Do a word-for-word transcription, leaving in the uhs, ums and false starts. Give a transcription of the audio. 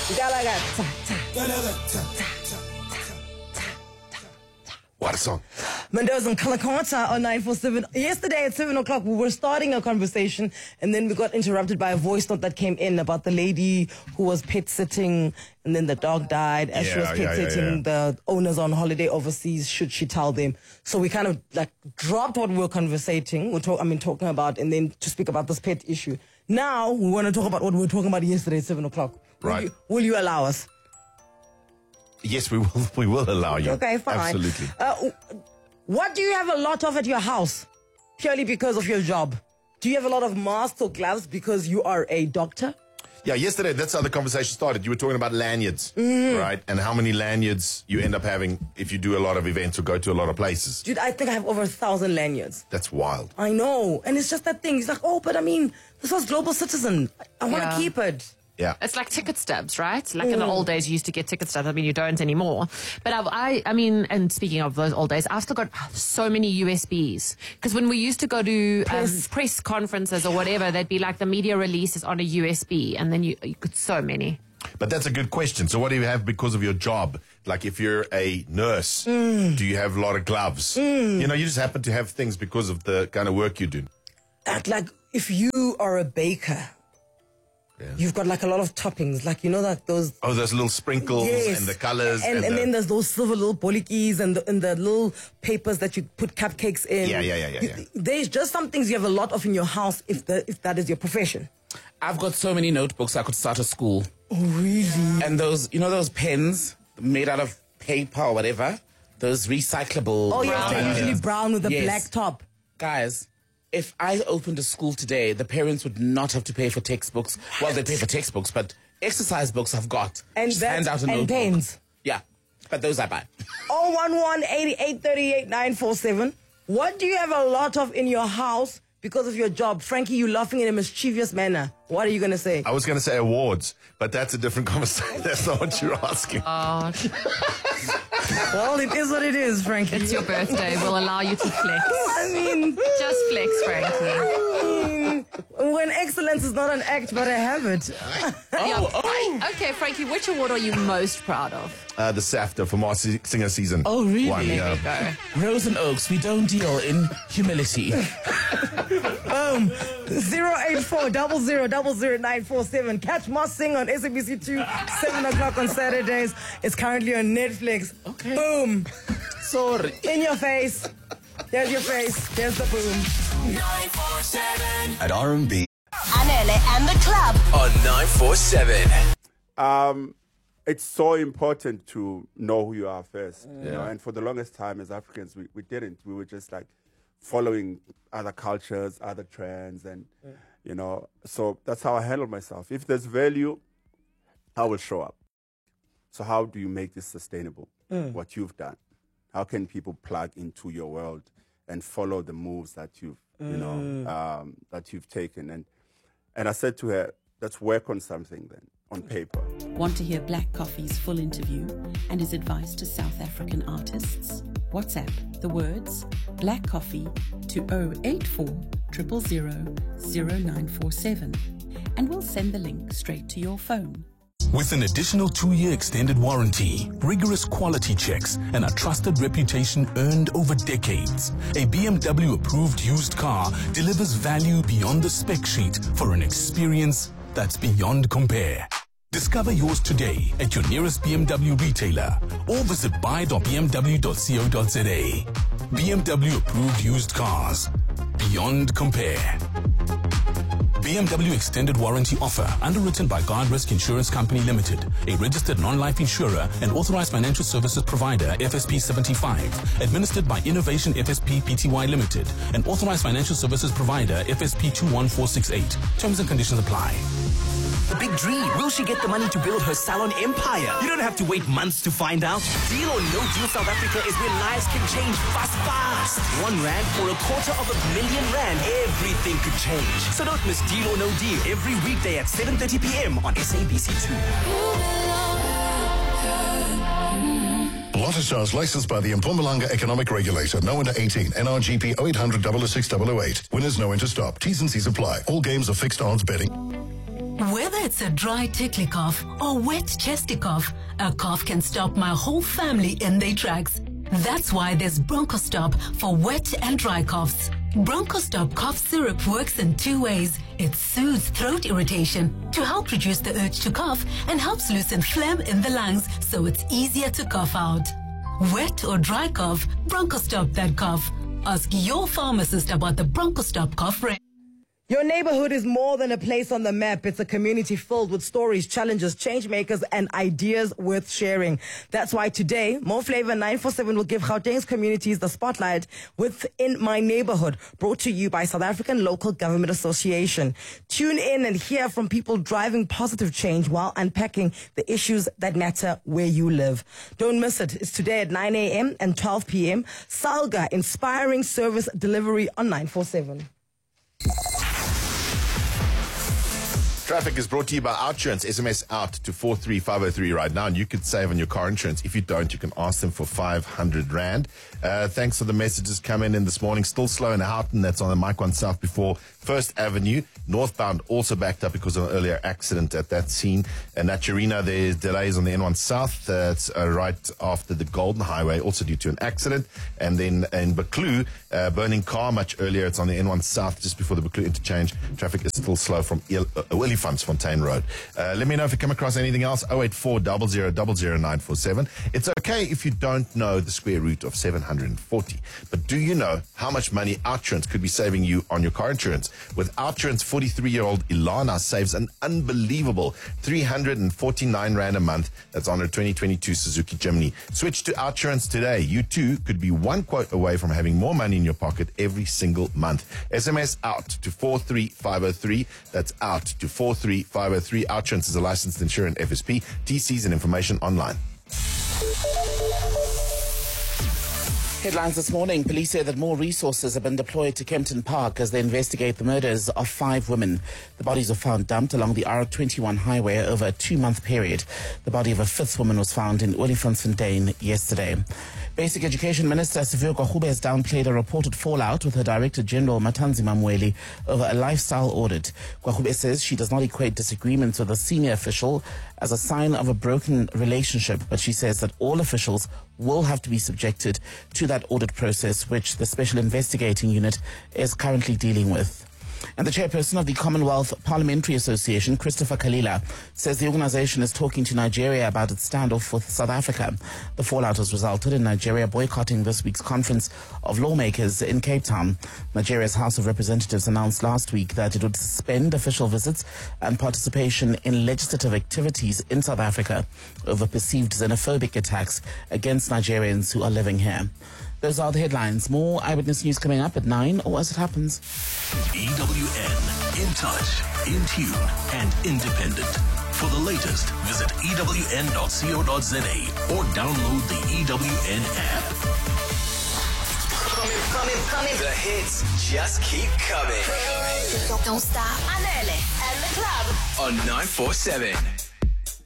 What a song. Mendoza and Kalakota on nine four seven. Yesterday at seven o'clock, we were starting a conversation and then we got interrupted by a voice note that came in about the lady who was pet sitting and then the dog died as yeah, she was pet yeah, sitting. yeah, yeah. The owners on holiday overseas, should she tell them? So we kind of like dropped what we were conversating, we're talk, I mean talking about, and then to speak about this pet issue. Now we want to talk about what we were talking about yesterday at seven o'clock. Will Right. you, will you allow us? Yes, we will. We will allow you. Okay, fine. Absolutely. Uh, what do you have a lot of at your house? Purely because of your job. Do you have a lot of masks or gloves because you are a doctor? Yeah, yesterday, that's how the conversation started. You were talking about lanyards, Mm. right? And how many lanyards you end up having if you do a lot of events or go to a lot of places. Dude, I think I have over a thousand lanyards. That's wild. I know. And it's just that thing. It's like, oh, but I mean, this was Global Citizen. I, I want to Yeah. keep it. Yeah. It's like ticket stubs, right? Like in the old days, you used to get ticket stubs. I mean, you don't anymore. But I've, I, I mean, and speaking of those old days, I've still got so many U S Bs. Because when we used to go to press. Um, press conferences or whatever, they'd be like the media release is on a U S B, and then you, you could so many. But that's a good question. So what do you have because of your job? Like if you're a nurse, mm. do you have a lot of gloves? Mm. You know, you just happen to have things because of the kind of work you do. Like, like if you are a baker, yeah. You've got like a lot of toppings, like you know that those oh those little sprinkles yes. and the colors and, and, and and the, then there's those silver little bolikis and the, and the little papers that you put cupcakes in. Yeah, yeah, yeah, yeah, yeah. There's just some things you have a lot of in your house if the if that is your profession. I've got so many notebooks I could start a school. Oh really? And those, you know, those pens made out of paper or whatever, those recyclable. Oh yes, they're usually brown with a yes. black top. Guys, if I opened a school today, the parents would not have to pay for textbooks. Well, they pay for textbooks, but exercise books I've got. And Just that, hand out a and notebook. pens. Yeah, but those I buy. oh one one, eighty-eight, thirty-eight, nine four seven. What do you have a lot of in your house because of your job? Frankie, you laughing in a mischievous manner. What are you going to say? I was going to say awards, but that's a different conversation. That's not what you're asking. Oh. Well, it is what it is, Frankie. It's your birthday. We'll allow you to flex. I mean... Just flex, Frankie. I mean, when excellence is not an act, but a habit. oh, yeah. oh. Okay, Frankie, which award are you most proud of? Uh, the SAFTA for Masked Singer Season Oh, really? one. There Yeah. we go. Rose and Oaks, we don't deal in humility. Um, zero eight four double zero double zero nine four seven. Catch Must Sing on S A B C two, seven o'clock on Saturdays. It's currently on Netflix. Okay. Boom. Sorry. In your face. There's your face. There's the boom. nine four seven At R and B. Anele and the club On nine four seven. Um, it's so important to know who you are first. You know, and for the longest time as Africans, we, we didn't. We were just like following other cultures, other trends, and, yeah. you know, so that's how I handle myself. If there's value, I will show up. So how do you make this sustainable, mm. what you've done? How can people plug into your world and follow the moves that you've, mm. you know, um, that you've taken? And and I said to her, let's work on something then, on paper. Want to hear Black Coffee's full interview and his advice to South African artists? WhatsApp the words Black Coffee to zero eight four zero zero zero zero nine four seven and we'll send the link straight to your phone. With an additional two-year extended warranty, rigorous quality checks, and a trusted reputation earned over decades, a B M W-approved used car delivers value beyond the spec sheet for an experience that's beyond compare. Discover yours today at your nearest B M W retailer or visit buy dot b m w dot co dot z a. B M W-approved used cars. Beyond compare. B M W Extended Warranty Offer, underwritten by Guard Risk Insurance Company Limited, a registered non-life insurer and authorized financial services provider, F S P seventy-five, administered by Innovation F S P Pty Limited, an authorized financial services provider, F S P two one four six eight. Terms and conditions apply. The big dream. Will she get the money to build her salon empire? You don't have to wait months to find out. Deal or No Deal South Africa is where lives can change fast, fast. One rand or a quarter of a million rand. Everything could change. So don't miss Deal or No Deal every weekday at seven thirty p.m. on S A B C two. Lotto Stars licensed by the Mpumalanga Economic Regulator. No under eighteen. N R G P oh eight hundred, oh oh six, oh oh eight. Winners no enter stop. T's and C's apply. All games are fixed odds betting. Whether it's a dry tickly cough or wet chesty cough, a cough can stop my whole family in their tracks. That's why there's BronchoStop for wet and dry coughs. BronchoStop cough syrup works in two ways. It soothes throat irritation to help reduce the urge to cough and helps loosen phlegm in the lungs so it's easier to cough out. Wet or dry cough, BronchoStop that cough. Ask your pharmacist about the BronchoStop cough range. Your neighborhood is more than a place on the map. It's a community filled with stories, challenges, change makers, and ideas worth sharing. That's why today, Mo Flavor nine four seven will give Gauteng's communities the spotlight with In My Neighborhood, brought to you by South African Local Government Association. Tune in and hear from people driving positive change while unpacking the issues that matter where you live. Don't miss it. It's today at nine a.m. and twelve p.m. Salga, inspiring service delivery on nine four seven. Traffic is brought to you by OutSurance. S M S out to four three five oh three right now, and you could save on your car insurance. If you don't, you can ask them for five hundred rand. Uh, thanks for the messages coming in this morning. Still slow in Houghton. That's on the Mike one South before First Avenue. Northbound also backed up because of an earlier accident at that scene. And at Chirina, there's delays on the N one South. That's uh, right after the Golden Highway, also due to an accident. And then in Buccleuch, uh, burning car much earlier. It's on the N one South just before the Buccleuch interchange. Traffic is still slow from Il- uh, Williefunds Fontaine Road. Uh, let me know if you come across anything else. oh eight four, zero zero zero zero nine four seven. It's okay if you don't know the square root of seven hundred forty. But do you know how much money OutSurance could be saving you on your car insurance? With OutSurance, forty-three-year-old Ilana saves an unbelievable three hundred forty-nine rand a month. That's on her twenty twenty-two Suzuki Jimny. Switch to OutSurance today. You too could be one quote away from having more money in your pocket every single month. S M S out to four three five oh three. That's out to four three five oh three. OutSurance is a licensed insurance F S P. T Cs and information online. Headlines this morning. Police say that more resources have been deployed to Kempton Park as they investigate the murders of five women. The bodies were found dumped along the R twenty-one highway over a two-month period. The body of a fifth woman was found in Williefontein yesterday. Basic Education Minister Siviwe Gwarube has downplayed a reported fallout with her Director General Matanzima Mweli over a lifestyle audit. Gwarube says she does not equate disagreements with a senior official as a sign of a broken relationship, but she says that all officials will have to be subjected to that audit process, which the Special Investigating Unit is currently dealing with. And the chairperson of the Commonwealth Parliamentary Association, Christopher Kalila, says the organization is talking to Nigeria about its standoff with South Africa. The fallout has resulted in Nigeria boycotting this week's conference of lawmakers in Cape Town. Nigeria's House of Representatives announced last week that it would suspend official visits and participation in legislative activities in South Africa over perceived xenophobic attacks against Nigerians who are living here. Those are the headlines. More Eyewitness News coming up at nine, or as it happens. E W N, in touch, in tune, and independent. For the latest, visit E W N dot co dot za or download the E W N app. Coming, coming, coming. The hits just keep coming. Don't stop. Anele and the club On nine four seven.